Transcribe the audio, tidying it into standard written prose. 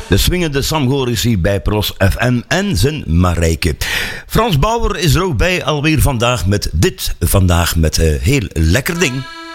De swingende Sam Goris hier bij Pros FM en zijn Marijke. Frans Bauer is er ook bij alweer vandaag met dit. Vandaag met heel lekker ding.